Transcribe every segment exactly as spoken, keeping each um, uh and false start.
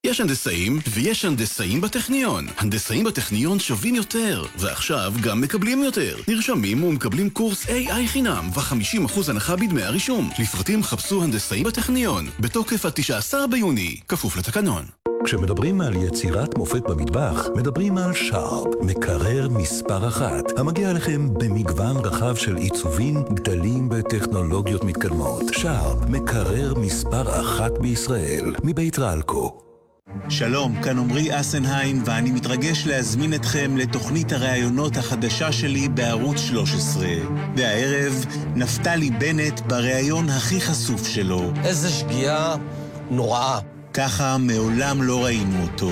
יש הנדסאים ויש הנדסאים בטכניון. הנדסאים בטכניון שווים יותר, ועכשיו גם מקבלים יותר. נרשמים ומקבלים קורס איי איי חינם ו-חמישים אחוז הנחה בדמי הרישום. לפרטים חפשו הנדסאים בטכניון, בתוקף עד תשעה עשר ביוני, כפוף לתקנון. כשמדברים על יצירת מופת במטבח, מדברים על שרפ, מקרר מספר אחת, המגיע לכם במגוון רחב של עיצובים, גדלים וטכנולוגיות מתקדמות. שרפ, מקרר מספר אחת בישראל, מבית רלקו. שלום, כאן עמרי אסנהיים, ואני מתרגש להזמין אתכם לתוכנית הראיונות החדשה שלי בערוץ שלוש עשרה. והערב, נפתלי בנט בראיון הכי חשוף שלו. איזה שגיאה נוראה. ככה מעולם לא ראינו אותו.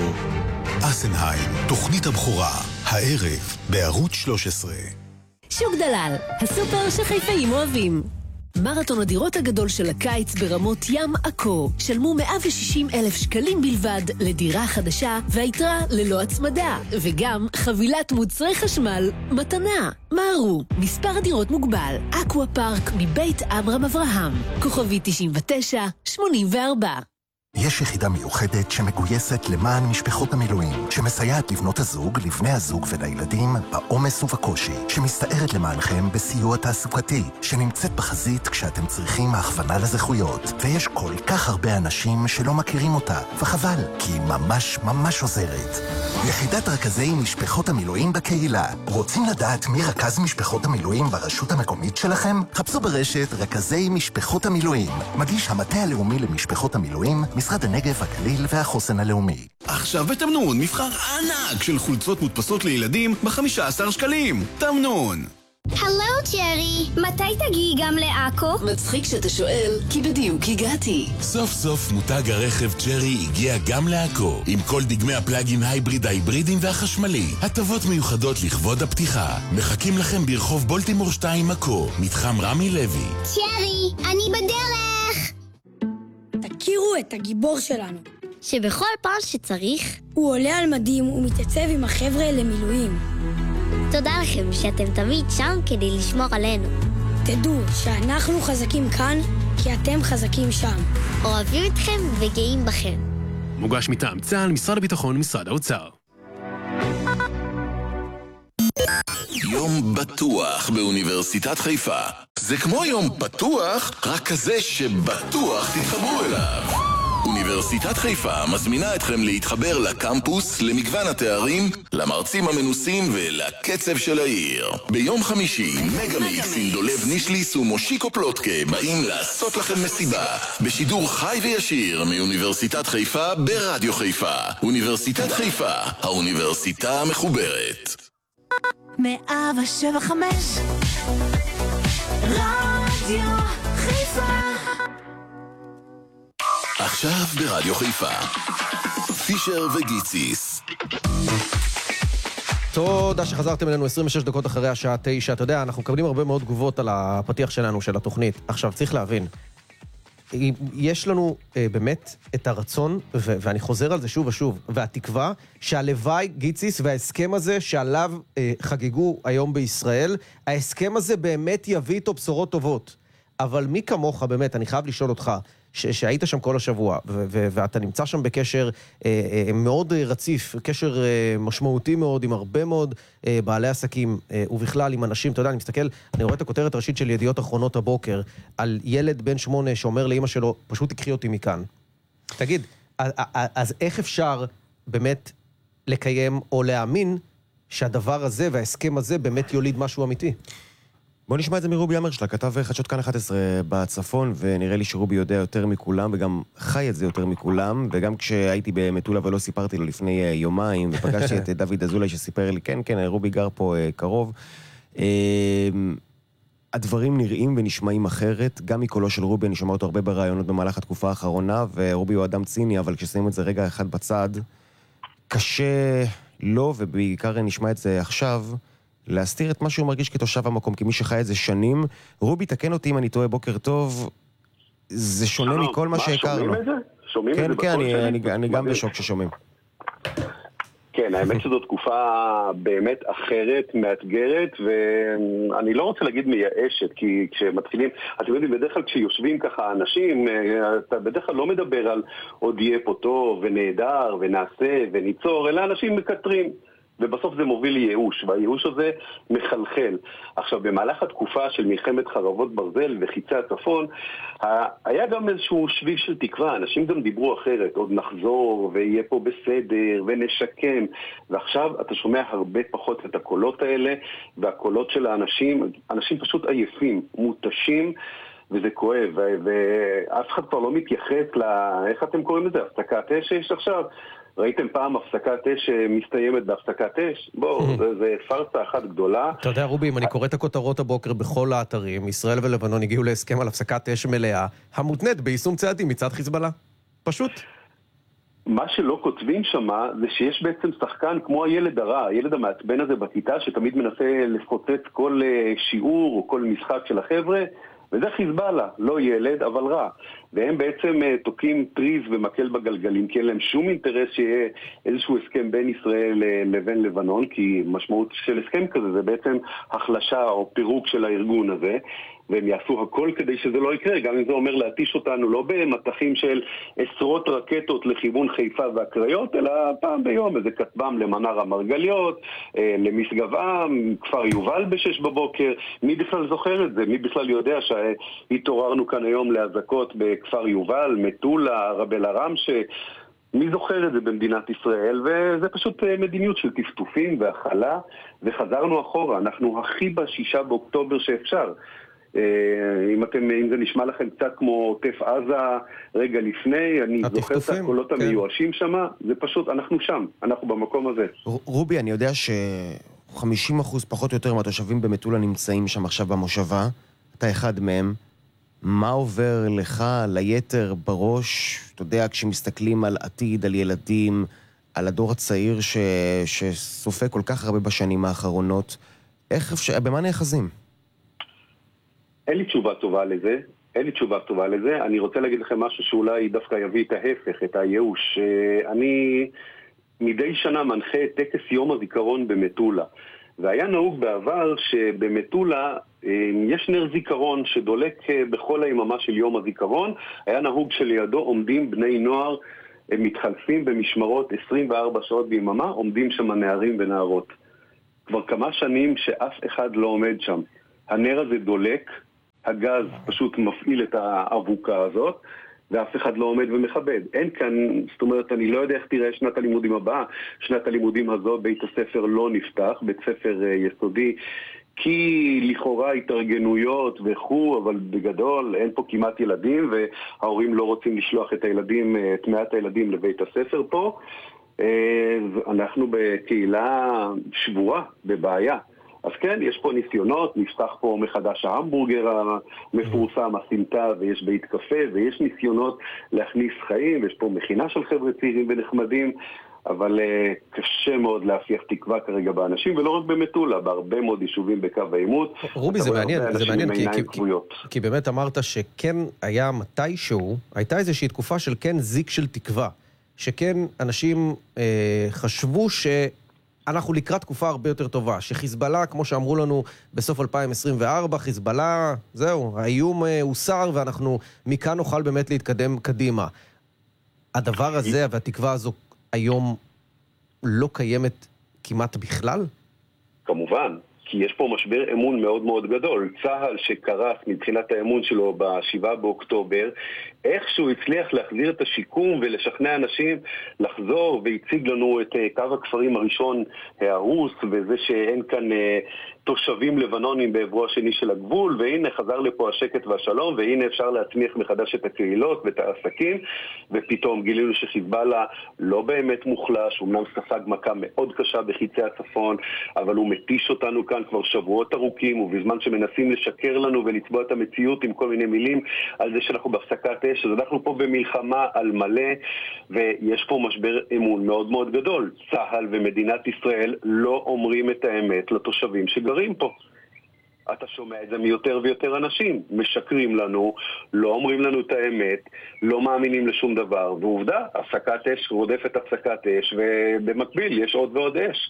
אסנהיים, תוכנית הבכורה, הערב בערוץ שלוש עשרה. שוק דלל, הסופר שחיפאים אוהבים. מרתון הדירות הגדול של הקיץ ברמות ים עכו. שלמו מאה ושישים אלף שקלים בלבד לדירה חדשה, והיתרה ללא הצמדה. וגם חבילת מוצרי חשמל מתנה. מהרו, מספר הדירות מוגבל. אקווה פארק מבית אברהם אברהם. כוכבי תשעים ותשע שמונים וארבע. יש יחידה מיוחדת שמגויסת למען משפחות המילואים, שמסייעת לבנות הזוג, לבני הזוג ולילדים בעומס ובקושי, שמסתערת למענכם בסיוע תעסוקתי, שנמצאת בחזית כשאתם צריכים הכוונה לזכויות. ויש כל כך הרבה אנשים שלא מכירים אותה, וחבל, כי היא ממש ממש עוזרת. יחידת רכזי משפחות המילואים בקהילה. רוצים לדעת מי רכז משפחות המילואים ברשות המקומית שלכם? חפשו ברשת רכזי משפחות המילואים. מגיש המטה הלאומי למשפחות המילואים, משרד הנגב, הגליל והחוסן הלאומי. עכשיו בתמנון מבחר ענק של חולצות מודפסות לילדים ב-חמישה עשר שקלים. תמנון. הלו ג'רי, מתי תגיעי גם לעכו? מצחיק שאתה שואל, כי בדיוק הגעתי. סוף סוף מותג הרכב ג'רי הגיע גם לעכו, עם כל דגמי הפלאגין הייבריד, ההיברידים והחשמלי. הטבות מיוחדות לכבוד הפתיחה. מחכים לכם ברחוב בולטימור שתיים עכו, מתחם רמי לוי. ג'רי, אני בדרך. תכירו את הגיבור שלנו, שבכל פעם שצריך הוא עולה על מדים ומתייצב עם החבר'ה למילואים. תודה לכם שאתם תמיד שם כדי לשמור עלינו. תדעו שאנחנו חזקים כאן כי אתם חזקים שם. אוהבים אתכם וגאים בכם. מוגש מטעם צה"ל, משרד הביטחון, משרד האוצר. יום בטוח באוניברסיטת חיפה. זה כמו יום פתוח, רק כזה שבטוח תתחברו אליו. אוניברסיטת חיפה מזמינה אתכם להתחבר לקמפוס, למגוון התארים, למרצים המנוסים ולקצב של העיר. ביום חמישי, מגה-מיקס עם דולב נישליס ומושיקו פלוטקה באים לעשות לכם מסיבה, בשידור חי וישיר מאוניברסיטת חיפה ברדיו חיפה. אוניברסיטת חיפה, האוניברסיטה המחוברת. מאה שבע חמש רדיו חיפה. עכשיו ברדיו חיפה, פישר וגיציס. תודה שחזרתם אלינו עשרים ושש דקות אחרי השעה תשע. אתה יודע, אנחנו מקבלים הרבה מאוד תגובות על הפתיח שלנו, של התוכנית. עכשיו, צריך להבין, יש לנו אה, באמת את הרצון, ו- ואני חוזר על זה שוב ושוב, והתקווה שהלוואי, גיציס, וההסכם הזה שעליו אה, חגגו היום בישראל, ההסכם הזה באמת יביא איתו בשורות טובות. אבל מי כמוך באמת, אני חייב לשאול אותך, ש- שהיית שם כל השבוע, ו- ו- ואתה נמצא שם בקשר אה, אה, מאוד רציף, קשר אה, משמעותי מאוד, עם הרבה מאוד אה, בעלי עסקים, אה, ובכלל עם אנשים, אתה יודע, אני מסתכל, אני רואה את הכותרת הראשית של ידיעות אחרונות הבוקר, על ילד בן שמונה שאומר לאמא שלו, פשוט תקחי אותי מכאן. תגיד, אז, אז איך אפשר באמת לקיים או להאמין שהדבר הזה וההסכם הזה באמת יוליד משהו אמיתי? בוא נשמע את זה מרובי אמר שלה, כתב חדשות כאן אחת עשרה בצפון, ונראה לי שרובי יודע יותר מכולם, וגם חי את זה יותר מכולם, וגם כשהייתי במטולה ולא סיפרתי לו לפני יומיים, ופגשתי את דוד אזולאי שסיפר לי, כן, כן, רובי גר פה קרוב, הדברים נראים ונשמעים אחרת, גם מקולו של רובי, אני שומע אותו הרבה ברעיונות במהלך התקופה האחרונה, ורובי הוא אדם ציני, אבל כששמים את זה רגע אחד בצד, קשה לו, ובעיקר נשמע את זה עכשיו, להסתיר את מה שהוא מרגיש כתושב המקום, כי מי שחי את זה שנים. רובי, תקן אותי אם אני טועה, בוקר טוב, זה שונה מכל מה שהכרנו. שומעים את זה? שומעים את כן, זה? כן, אני, אני, אני גם בשוק ששומעים. כן, האמת שזו תקופה באמת אחרת, מאתגרת, ואני לא רוצה להגיד מייאשת, כי כשמתחילים, אתם יודעים, בדרך כלל כשיושבים ככה אנשים, אתה בדרך כלל לא מדבר על עוד יהיה פה טוב ונהדר ונעשה וניצור, אלא אנשים מקטרים. ובסוף זה מוביל לייאוש, והייאוש הזה מחלחל. עכשיו, במהלך התקופה של מלחמת חרבות ברזל וחיצי הצפון, היה גם איזשהו שביב של תקווה, אנשים גם דיברו אחרת, עוד נחזור ויהיה פה בסדר ונשקם, ועכשיו אתה שומע הרבה פחות את הקולות האלה, והקולות של האנשים, אנשים פשוט עייפים, מותשים, וזה כואב, ואף אחד כבר לא מתייחס ל... איך אתם קוראים לזה? הפסקת אש שיש עכשיו? ראיתם פעם הפסקת אש מסתיימת בהפסקת אש? בואו, זה, זה פרסה אחת גדולה. אתה יודע, רובי, אם אני קורא את הכותרות הבוקר בכל האתרים, ישראל ולבנון הגיעו להסכם על הפסקת אש מלאה, המותנית ביישום צעדים מצד חיזבאללה. פשוט. מה שלא כותבים שמה, זה שיש בעצם שחקן כמו הילד הרע, הילד המעצבן הזה בכיתה, שתמיד מנסה לפוצץ כל שיעור או כל משחק של החבר'ה, וזה חיזבאללה, לא ילד, אבל רע. והם בעצם תוקעים טריז ומקל בגלגלים, כי אין להם שום אינטרס שיהיה איזשהו הסכם בין ישראל לבין לבנון, כי משמעות של הסכם כזה זה בעצם החלשה או פירוק של הארגון הזה, והם יעשו הכל כדי שזה לא יקרה, גם אם זה אומר להתיש אותנו לא במתחים של עשרות רקטות לכיוון חיפה והקריות, אלא פעם ביום איזה כתבם למנר המרגליות, למסגבעם, כפר יובל בשש בבוקר, מי בכלל זוכר את זה? מי בכלל יודע שהתעוררנו כאן היום להזקות בכפר יובל, מטולה, רבל הרמשה, מי זוכר את זה במדינת ישראל? וזה פשוט מדיניות של טפטופים והחלה, וחזרנו אחורה, אנחנו הכי בשישה באוקטובר שאפשר. אם אתם, אם זה נשמע לכם קצת כמו עוטף עזה רגע לפני, אני זוכר את הקולות המיואשים שם, זה פשוט, אנחנו שם, אנחנו במקום הזה. רובי, אני יודע ש-חמישים אחוז פחות או יותר מהתושבים במטולה נמצאים שם עכשיו במושבה, אתה אחד מהם. מה עובר לך, ליתר, בראש, אתה יודע, כשמסתכלים על עתיד, על ילדים, על הדור הצעיר ש... שסופק כל כך הרבה בשנים האחרונות, איך אפשר, במה נאחזים? אין לי תשובה טובה לזה, אין לי תשובה טובה לזה. אני רוצה להגיד לכם משהו שאולי דווקא יביא את ההפך, את הייאוש. אני מדי שנה מנחה את טקס יום הזיכרון במטולה. והיה נהוג בעבר שבמטולה יש נר זיכרון שדולק בכל היממה של יום הזיכרון. היה נהוג שלידו עומדים בני נוער, הם מתחלפים במשמרות עשרים וארבע שעות ביממה, עומדים שם נערים ונערות. כבר כמה שנים שאף אחד לא עומד שם. הנר הזה דולק, הגז פשוט מפעיל את האבוקה הזאת, ואף אחד לא עומד ומכבד. אין כאן, זאת אומרת, אני לא יודע איך תראה שנת הלימודים הבאה. שנת הלימודים הזו, בית הספר לא נפתח, בית ספר יסודי, כי לכאורה התארגנויות וכו', אבל בגדול אין פה כמעט ילדים, וההורים לא רוצים לשלוח את הילדים, את מעט הילדים לבית הספר פה. אנחנו בקהילה שבורה, בבעיה. אז כן, יש פה ניסיונות, נפתח פה מחדש ההמבורגר המפורסם, הסמטה, ויש בית קפה, ויש ניסיונות להכניס חיים, ויש פה מכינה של חבר'ה צעירים ונחמדים, אבל uh, קשה מאוד להפיח תקווה כרגע באנשים, ולא רק במטולה, בהרבה מאוד יישובים בקו העימות. רובי, זה מעניין, זה מעניין, כי, כי, כי, כי באמת אמרת שכן היה מתישהו, הייתה איזושהי תקופה של כן זיק של תקווה, שכן אנשים אה, חשבו ש... אנחנו לקראת תקופה הרבה יותר טובה, שחיזבאללה, כמו שאמרו לנו בסוף אלפיים עשרים וארבע, חיזבאללה, זהו, האיום הוסר, ואנחנו מכאן נוכל באמת להתקדם קדימה. הדבר הזה והתקווה הזו היום לא קיימת כמעט בכלל? כמובן, כי יש פה משבר אמון מאוד מאוד גדול. צה"ל שקרס מבחינת האמון שלו בשבעה באוקטובר, איכשהו הצליח להחזיר את השיקום ולשכנע אנשים לחזור, והציג לנו את קו הכפרים הראשון ההרוס, וזה שאין כאן תושבים לבנונים בעברו השני של הגבול, והנה חזר לפה השקט והשלום, והנה אפשר להצמיח מחדש את הקהילות ואת העסקים, ופתאום גילינו שחיזבאללה לא באמת מוחלש, אומנם ספג מכה מאוד קשה בחיצי הצפון, אבל הוא מתיש אותנו כאן כבר שבועות ארוכים, ובזמן שמנסים לשקר לנו ולצבוע את המציאות עם כל מיני מילים על זה שאנחנו בהפסקת אש, אז אנחנו פה במלחמה על מלא, ויש פה משבר אמון מאוד מאוד גדול. צה"ל ומדינת ישראל לא אומרים את האמת לתושבים שגרים פה. אתה שומע את זה מיותר ויותר אנשים. משקרים לנו, לא אומרים לנו את האמת, לא מאמינים לשום דבר. ועובדה, הפסקת אש רודפת הפסקת אש, ובמקביל יש עוד ועוד אש.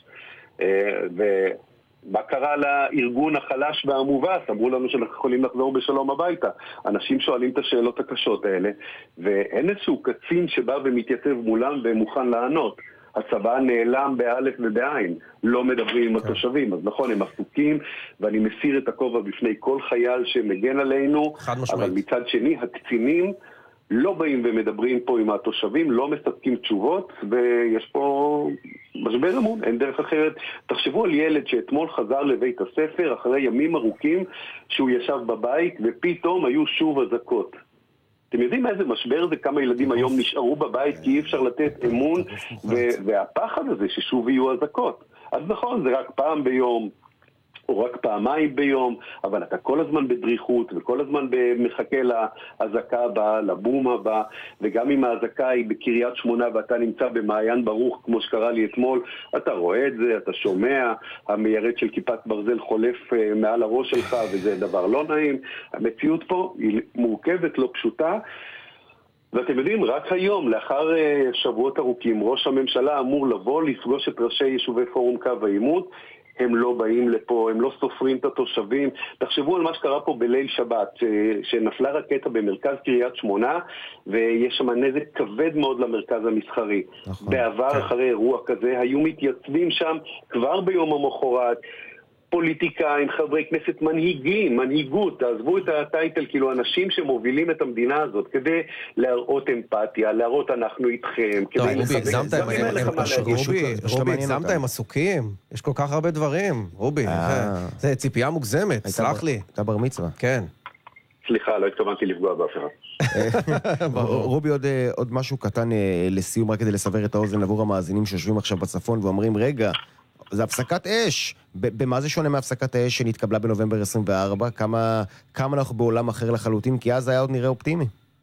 ומה קרה לארגון החלש והמובס? אמרו לנו שאנחנו יכולים לחזור בשלום הביתה. אנשים שואלים את השאלות הקשות האלה, ואין איזשהו קצין שבא ומתייצב מולם ומוכן לענות. הצבא נעלם באלף ובעין, לא מדברים עם התושבים. אז נכון, הם עסוקים, ואני מסיר את הכובע בפני כל חייל שמגן עלינו, אבל מצד שני, הקצינים לא באים ומדברים פה עם התושבים, לא מספקים תשובות, ויש פה משבר אמון, אין דרך אחרת. תחשבו על ילד שאתמול חזר לבית הספר, אחרי ימים ארוכים שהוא ישב בבית, ופתאום היו שוב אזעקות. אתם יודעים איזה משבר זה? כמה ילדים היום נשארו בבית כי אי אפשר לתת אמון, והפחד הזה ששוב יהיו אזעקות. אז נכון, זה רק פעם ביום, או רק פעמיים ביום, אבל אתה כל הזמן בדריכות, וכל הזמן מחכה להזעקה הבאה, לבום הבא, וגם אם ההזעקה היא בקריית שמונה, ואתה נמצא במעיין ברוך, כמו שקרה לי אתמול, אתה רואה את זה, אתה שומע, המיירד של כיפת ברזל חולף מעל הראש שלך, וזה דבר לא נעים. המציאות פה היא מורכבת, לא פשוטה, ואתם יודעים, רק היום, לאחר שבועות ארוכים, ראש הממשלה אמור לבוא לפגוש את ראשי יישובי פורום קו העימות, הם לא באים לפה, הם לא סופרים את התושבים. תחשבו על מה שקרה פה בליל שבת, שנפלה רקטה במרכז קריית שמונה, ויש שם נזק כבד מאוד למרכז המסחרי. נכון, בעבר, כן. אחרי אירוע כזה, היו מתייצבים שם כבר ביום המחרת, פוליטיקאים, חברי כנסת, מנהיגים, מנהיגות, תעזבו את הטייטל, כאילו אנשים שמובילים את המדינה הזאת, כדי להראות אמפתיה, להראות אנחנו איתכם. רובי, הגזמת הם רובי, רובי, הגזמת הם עסוקים, יש כל כך הרבה דברים, רובי, זה ציפייה מוגזמת, סלח לי. הייתה בר מצווה. כן. סליחה, לא התכוונתי לפגוע באף אחד. רובי, עוד משהו קטן לסיום, רק כדי לסבר את האוזן עבור המאזינים שיושבים עכשיו בצפון ואומרים, רגע, זה הפסקת אש. במה זה שונה מהפסקת האש שנתקבלה בנובמבר עשרים וארבע? כמה, כמה אנחנו בעולם אחר לחלוטין? כי אז היה עוד נראה אופטימי.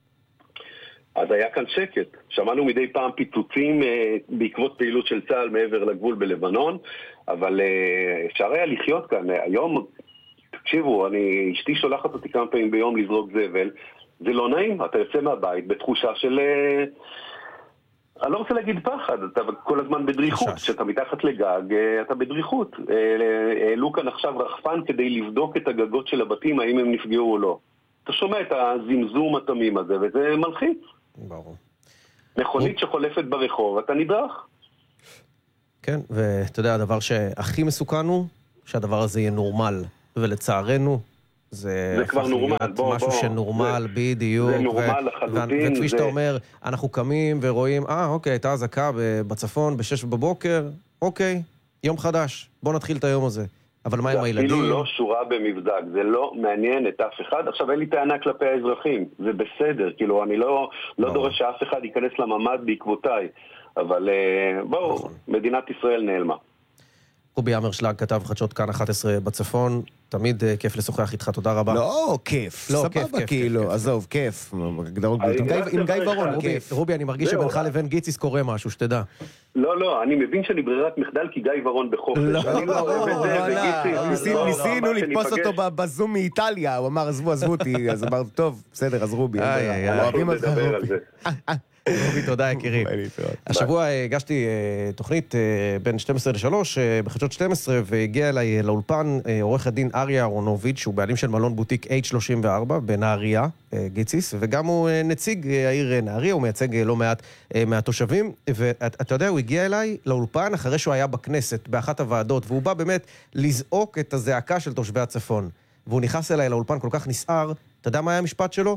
אז היה כאן שקט. שמענו מדי פעם פיצוצים אה, בעקבות פעילות של צה"ל מעבר לגבול בלבנון, אבל אה, אפשר היה לחיות כאן. היום, תקשיבו, אני, אשתי שולחת אותי כמה פעמים ביום לזרוק זבל. זה לא נעים, אתה יוצא מהבית בתחושה של... אה, אני לא רוצה להגיד פחד, אתה כל הזמן בדריכות, כשאתה מתחת לגג, אתה בדריכות. העלו כאן עכשיו רחפן כדי לבדוק את הגגות של הבתים, האם הם נפגעו או לא. אתה שומע את הזמזום התמים הזה, וזה מלחיץ. ברור. מכונית שחולפת ברחוב, אתה נדרך. כן, ואתה יודע, הדבר שהכי מסוכן הוא, שהדבר הזה יהיה נורמל, ולצערנו, זה, זה כבר נורמל, בוא, משהו בוא. שנורמל, זה, בדיוק. זה נורמל לחלוטין. וכפי זה... שאתה אומר, אנחנו קמים ורואים, אה, אוקיי, הייתה הזעקה בצפון בשש בבוקר, אוקיי, יום חדש, בוא נתחיל את היום הזה. אבל מה עם הילדים? זה אפילו לא שורה במבדק, זה לא מעניין את אף אחד. עכשיו אין לי טענה כלפי האזרחים, זה בסדר, כאילו אני לא, לא דורש שאף אחד ייכנס לממד בעקבותיי, אבל בואו, נכון. מדינת ישראל נעלמה. רובי אמרשלג, כתב חדשות כאן אחת עשרה בצפון, תמיד כיף לשוחח איתך, תודה רבה. לא, כיף, סבבה כאילו, עזוב, כיף. עם גיא ורון, כיף. רובי, אני מרגיש שבינך לבין גיציס קורה משהו, שתדע. לא, לא, אני מבין שאני ברירת מחדל כי גיא ורון בחופש. לא, לא, ניסינו לתפוס אותו בזום מאיטליה, הוא אמר, עזבו, עזבו אותי, אז אמר, טוב, בסדר, אז רובי. אנחנו נדבר על זה. רובי, תודה, יקירי. השבוע הגשתי תוכנית בין שתים עשרה לשלוש בחדשות שתים עשרה, והגיע אליי לאולפן עורך הדין אריה אהרונוביץ', שהוא בעלים של מלון בוטיק אייץ' שלושים וארבע בנהריה, גיציס, וגם הוא נציג העיר נהריה, הוא מייצג לא מעט מהתושבים, ואתה יודע, הוא הגיע אליי לאולפן אחרי שהוא היה בכנסת, באחת הוועדות, והוא בא באמת לזעוק את הזעקה של תושבי הצפון. והוא נכנס אליי לאולפן כל כך נסער, אתה יודע מה היה המשפט שלו?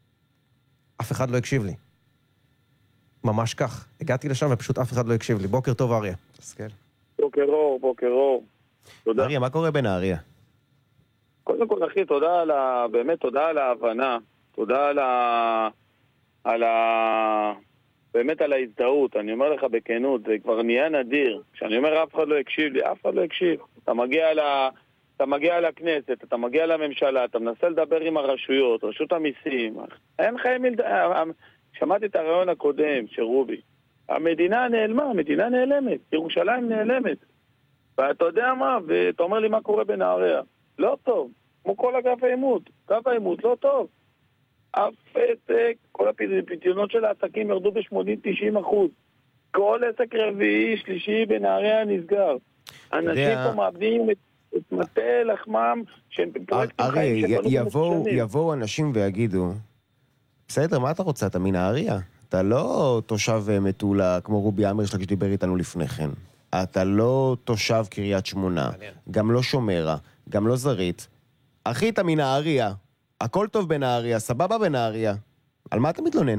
אף אחד לא הקשיב לי. ממש כך. הגעתי לשם ופשוט אף אחד לא הקשיב לי. בוקר טוב, אריה. תסכל. בוקר אור, בוקר אור. תודה. אריה, מה קורה בנהריה? קודם כל, אחי, תודה על ה... באמת, תודה על ההבנה. תודה על ה... על ה... באמת על ההזדהות. אני אומר לך בכנות, זה כבר נהיה נדיר. כשאני אומר אף אחד לא הקשיב לי, אף אחד לא הקשיב. אתה מגיע ל... אתה מגיע לכנסת, אתה מגיע לממשלה, אתה מנסה לדבר עם הרשויות, רשות המיסים. אין לך מי... שמעתי את הרעיון הקודם של רובי. המדינה נעלמה, המדינה נעלמת, ירושלים נעלמת. ואתה יודע מה, ואתה אומר לי מה קורה בנהריה. לא טוב. כמו כל אגף האימות. אגף האימות לא טוב. אף עסק, כל הפדיונות של העסקים ירדו ב-שמונים עד תשעים אחוז. כל עסק רביעי, שלישי בנהריה נסגר. אנשים פה מאבדים את, את מטה לחמם שהם פרויקטים חיים יבואו, יבואו אנשים ויגידו, בסדר, מה אתה רוצה? אתה מנהריה? אתה לא תושב מטולה כמו רובי אמרשלג שדיבר איתנו לפני כן. אתה לא תושב קריית שמונה, גם לא שומרה, גם לא זרית. אחי, אתה מנהריה. הכל טוב בנהריה, סבבה בנהריה. על מה אתה מתלונן?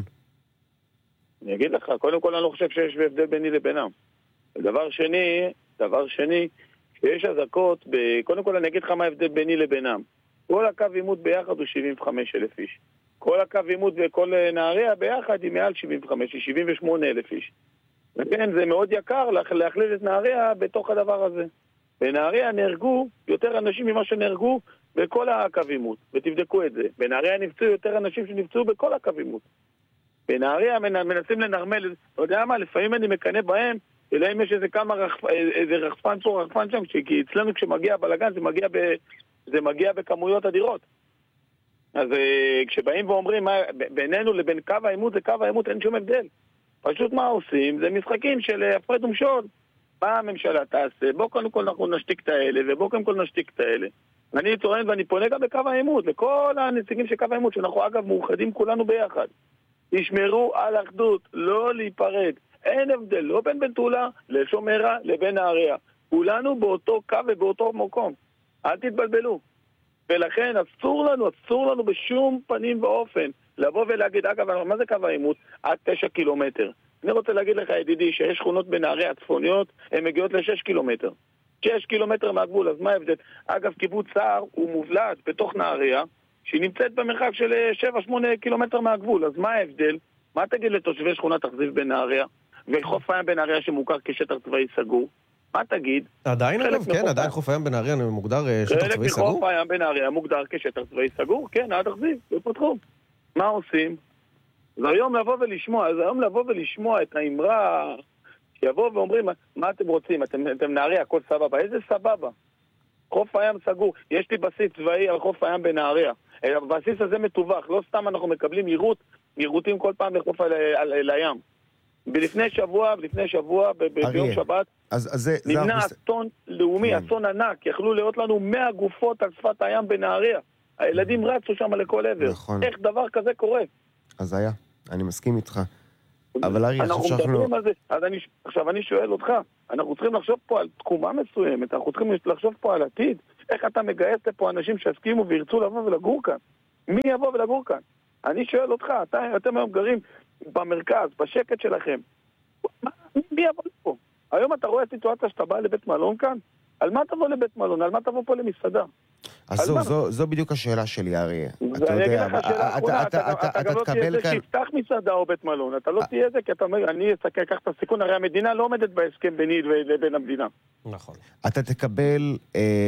אני אגיד לך, קודם כל אני לא חושב שיש הבדל ביני לבינם. דבר שני, דבר שני, שיש אזעקות, ב... קודם כל אני אגיד לך מה ההבדל ביני לבינם. כל הקו עימות ביחד הוא שבעים וחמישה אלף איש. כל הקו עימות וכל נהריה ביחד היא מעל שבעים וחמישה, שבעים ושמונה אלף איש. וכן, זה מאוד יקר להכליל את נהריה בתוך הדבר הזה. בנהריה נהרגו יותר אנשים ממה שנהרגו בכל הקו עימות, ותבדקו את זה. בנהריה נפצעו יותר אנשים שנפצעו בכל הקו עימות. בנהריה מנסים לנרמל, לא יודע מה, לפעמים אני מקנה בהם, אלא אם יש איזה כמה רחפ... איזה רחפן פה, רחפן שם, כי אצלנו כשמגיע בלגן זה מגיע, ב... זה מגיע בכמויות אדירות. אז כשבאים ואומרים, מה... בינינו לבין קו העימות זה קו העימות, אין שום הבדל. פשוט מה עושים? זה משחקים של הפרד ומשול. מה הממשלה תעשה? בוא קודם כל אנחנו נשתיק את האלה, ובוא קודם כל נשתיק את האלה. אני טוען ואני פונה גם בקו העימות, לכל הנציגים של קו העימות, שאנחנו אגב מאוחדים כולנו ביחד. תשמרו על אחדות, לא להיפרד. אין הבדל, לא בין בן תולה לשומרה לבין נהריה. כולנו באותו קו ובאותו מקום. אל תתבלבלו. ולכן אסור לנו, אסור לנו בשום פנים ואופן לבוא ולהגיד, אגב, מה זה קו העימות? עד תשע קילומטר. אני רוצה להגיד לך, ידידי, שיש שכונות בנהריה הצפוניות, הן מגיעות לשש קילומטר. שש קילומטר מהגבול, אז מה ההבדל? אגב, קיבוץ סער הוא מובלעת בתוך נהריה, שהיא נמצאת במרחק של שבע שמונה קילומטר מהגבול, אז מה ההבדל? מה תגיד לתושבי שכונת אכזיב בנהריה, וחוף הים בנהריה שמוכר כשטח צבאי סגור? מה תגיד? עדיין אגב, כן, עדיין חוף הים בנהריה מוגדר שטח צבאי סגור? חלק מחוף הים בנהריה מוגדר כשטח צבאי סגור, כן, עד אכזיב, בפתחום. מה עושים? אז היום לבוא ולשמוע, אז היום לבוא ולשמוע את האמרה, שיבוא ואומרים, מה אתם רוצים? אתם, אתם נהריה, הכל סבבה. איזה סבבה? חוף הים סגור. יש לי בסיס צבאי על חוף הים בנהריה. הבסיס הזה מטווח. לא סתם אנחנו מקבלים יירוט, יירוטים כל פעם לחוף על, על, על הים. ולפני שבוע, ולפני שבוע, ביום שבת, אז, אז זה, נמנע זה אסון לאומי, כן. אסון ענק. יכלו להיות לנו מאה גופות על שפת הים בנהריה. הילדים רצו שם לכל עבר. נכון. איך דבר כזה קורה? אז היה. אני מסכים איתך. אבל ארי, אנחנו מדברים על זה. אז אני, עכשיו אני שואל אותך, אנחנו צריכים לחשוב פה על תקומה מסוימת, אנחנו צריכים לחשוב פה על עתיד. איך אתה מגייס פה אנשים שהסכימו וירצו לבוא ולגור כאן? מי יבוא ולגור כאן? אני שואל אותך, אתה, אתם היום גרים במרכז, בשקט שלכם. מי יבוא לפה? היום אתה רואה סיטואציה שאתה בא לבית מלון כאן? על מה תבוא לבית מלון? על מה תבוא פה למסעדה? אז זו, זו, זו בדיוק השאלה שלי, אריה. אתה יודע, אתה גם לא תהיה זה שיפתח מסעדה או בית מלון. אתה לא תהיה זה, כי אתה אומר, אני אסתכל, קח את הסיכון, הרי המדינה לא עומדת בהסכם ביני לבין המדינה. נכון. אתה תקבל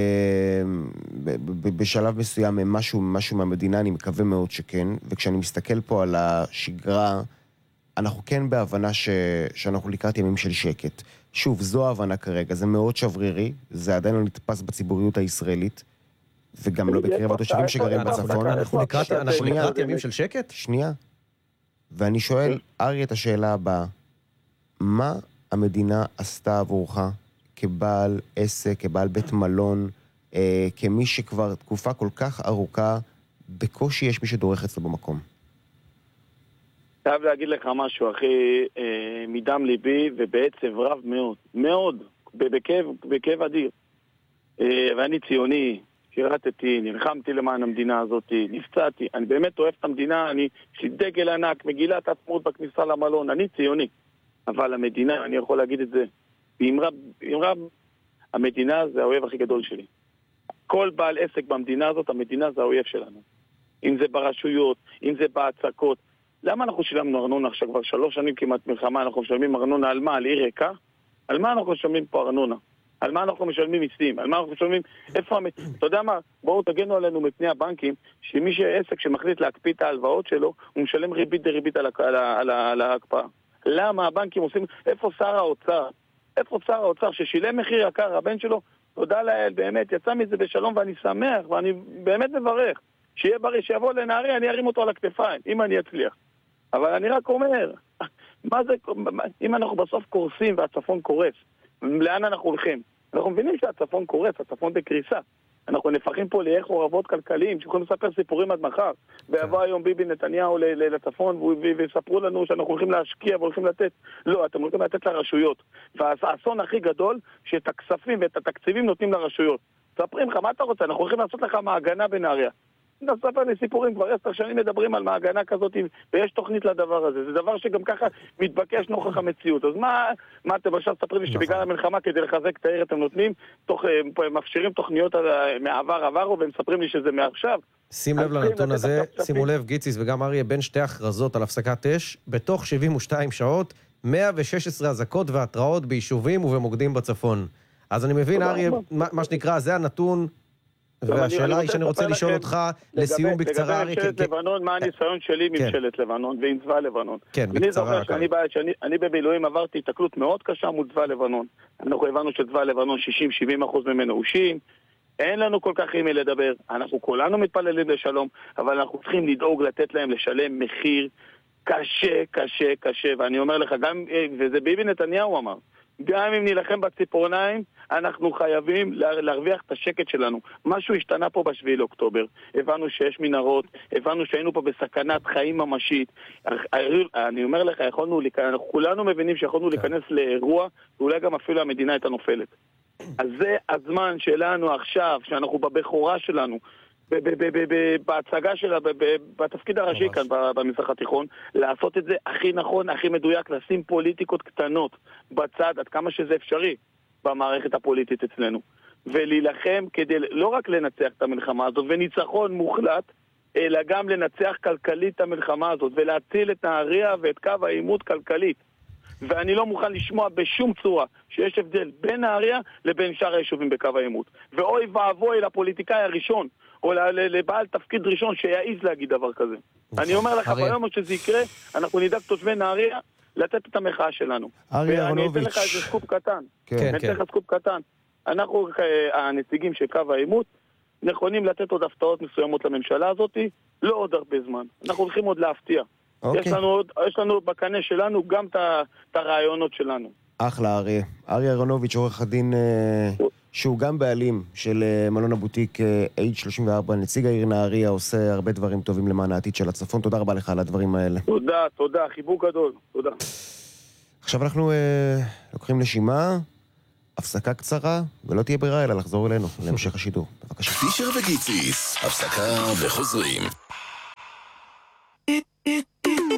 בשלב מסוים משהו מהמדינה, אני מקווה מאוד שכן, וכשאני מסתכל פה על השגרה, אנחנו כן בהבנה שאנחנו לקראת ימים של שקט. שוב, זו ההבנה כרגע, זה מאוד שברירי, זה עדיין לא נתפס בציבוריות הישראלית, וגם לא בקרב התושבים שגרים בצפון. אנחנו לקראת ימים של שקט? שנייה. ואני שואל, ארי, את השאלה הבאה, מה המדינה עשתה עבורך כבעל עסק, כבעל בית מלון, כמי שכבר תקופה כל כך ארוכה, בקושי יש מי שדורך אצלו במקום? חייב להגיד לך משהו, אחי, מדם ליבי ובעצב רב מאוד, מאוד, בכאב אדיר. ואני ציוני, שירתתי, נלחמתי למען המדינה הזאת, נפצעתי, אני באמת אוהב את המדינה, אני, יש לי דגל ענק, מגילת העצמאות בכניסה למלון, אני ציוני. אבל המדינה, אני יכול להגיד את זה, באמרה, באמרה, המדינה זה האויב הכי גדול שלי. כל בעל עסק במדינה הזאת, המדינה זה האויב שלנו. אם זה ברשויות, אם זה בהצקות. למה אנחנו שילמנו ארנונה עכשיו כבר שלוש שנים כמעט מלחמה, אנחנו משלמים ארנונה על מה? על עיר ריקה? על מה אנחנו משלמים פה ארנונה? על מה אנחנו משלמים מיסים? על מה אנחנו משלמים? איפה... אתה יודע מה? בואו תגנו עלינו מפני הבנקים, שמי שעסק שמחליט להקפיא את ההלוואות שלו, הוא משלם ריבית דריבית על, על, על, על ההקפאה. למה הבנקים עושים... איפה שר האוצר? איפה שר האוצר ששילם מחיר יקר, הבן שלו תודה לאל, באמת, יצא מזה בשלום ואני שמח, ואני באמת מברך. שיהיה בריא, שיבוא לנהריה, אני ארים אותו על הכתפיים, אם אני אצליח. אבל אני רק אומר, מה זה, אם אנחנו בסוף קורסים והצפון קורס, לאן אנחנו הולכים? אנחנו מבינים שהצפון קורס, הצפון בקריסה. אנחנו נפחים פה לאיך עורבות כלכליים, שיכולים לספר סיפורים עד מחר. ויבוא היום ביבי נתניהו לצפון, ויספרו לנו שאנחנו הולכים להשקיע והולכים לתת. לא, אתם הולכים לתת לרשויות. והאסון הכי גדול, שאת הכספים ואת התקציבים נותנים לרשויות. ספרים לך, מה אתה רוצה? אנחנו הולכים לעשות לך מעגנה בנהריה. נספר לי סיפורים, כבר עשר שנים מדברים על מעגנה כזאת, ויש תוכנית לדבר הזה. זה דבר שגם ככה מתבקש נוכח המציאות. אז מה, מה אתם עכשיו ספרים לי שבגלל המלחמה כדי לחזק את העיר אתם נותנים, תוך, מפשירים תוכניות מעבר עברו, והם מספרים לי שזה מעכשיו. שים לב לנתון הזה, שימו לב, גיציס וגם אריה, בין שתי הכרזות על הפסקת אש, בתוך שבעים ושתיים שעות, מאה ושש עשרה אזעקות והתראות ביישובים ובמוקדים בצפון. אז אני מבין, אריה, מה שנקרא, זה הנתון... והשאלה היא שאני רוצה לשאול אותך לסיום בקצרה. לגבי ממשלת לבנון, מה הניסיון שלי מממשלת לבנון ועם צבא לבנון? כן, בקצרה. אני במילואים עברתי התקלות מאוד קשה מול צבא לבנון. אנחנו הבנו שצבא לבנון שישים שבעים אחוז ממנו אושים. אין לנו כל כך עם מי לדבר. אנחנו כולנו מתפללים לשלום, אבל אנחנו צריכים לדאוג לתת להם לשלם מחיר קשה, קשה, קשה. ואני אומר לך, גם, וזה ביבי נתניהו אמר, גם אם נלחם בציפורניים, אנחנו חייבים להרוויח את השקט שלנו. משהו השתנה פה בשביעי לאוקטובר. הבנו שיש מנהרות, הבנו שהיינו פה בסכנת חיים ממשית. אני אומר לך, יכולנו, אנחנו כולנו מבינים שיכולנו להיכנס לאירוע, ואולי גם אפילו המדינה הייתה נופלת. אז זה הזמן שלנו עכשיו, שאנחנו בבכורה שלנו, בהצגה שלה, בתפקיד הראשי כאן במזרח התיכון, לעשות את זה הכי נכון, הכי מדויק, לשים פוליטיקות קטנות בצד, עד כמה שזה אפשרי במערכת הפוליטית אצלנו, ולהילחם כדי לא רק לנצח את המלחמה הזאת, וניצחון מוחלט, אלא גם לנצח כלכלית את המלחמה הזאת, ולהציל את נהריה ואת קו העימות כלכלית. ואני לא מוכן לשמוע בשום צורה שיש הבדל בין נהריה לבין שאר היישובים בקו העימות. ואוי ואבוי לפוליטיקאי הראשון, או לבעל תפקיד ראשון שיעיז להגיד דבר כזה. אני אומר לך, ביום שזה יקרה, אנחנו נדאג תושבי נהריה לתת את המחאה שלנו. ואני אתן לך איזה סקופ קטן. אני אתן לך סקופ קטן. אנחנו, הנציגים של קו העימות, נכונים לתת עוד הפתעות מסוימות לממשלה הזאת, לא עוד הרבה זמן. אנחנו הולכים עוד להפתיע. יש לנו עוד, יש לנו בקנה שלנו גם את הרעיונות שלנו. אחלה, אריה. אריה אהרונוביץ', עורך הדין, שהוא גם בעלים של מלון הבוטיק אייג' שלושים וארבע, נציג העיר נהריה, עושה הרבה דברים טובים למען העתיד של הצפון. תודה רבה לך על הדברים האלה. תודה, תודה, חיבוק גדול. תודה. עכשיו אנחנו אה, לוקחים נשימה, הפסקה קצרה, ולא תהיה ברירה אלא לחזור אלינו, להמשך השידור. בבקשה. פישר וגיציס, הפסקה וחוזרים.